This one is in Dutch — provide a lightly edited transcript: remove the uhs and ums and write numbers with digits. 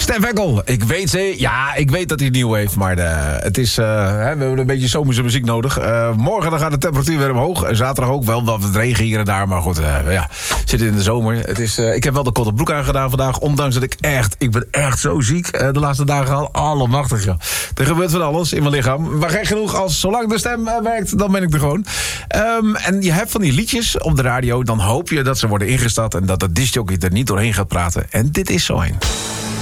Stef Ekkel, ik weet dat hij nieuw heeft, maar het is, we hebben een beetje zomerse muziek nodig. Morgen dan gaat de temperatuur weer omhoog. Zaterdag ook wel, wat het regen hier en daar, maar goed, zitten in de zomer. Het is, ik heb wel de korte broek aangedaan vandaag, ondanks dat ik ben echt zo ziek de laatste dagen al. Allemachtig, ja. Er gebeurt van alles in mijn lichaam. Maar gek genoeg, zolang de stem werkt, dan ben ik er gewoon. En je hebt van die liedjes op de radio, dan hoop je dat ze worden ingestart en dat de discjockey er niet doorheen gaat praten. En dit is zo een.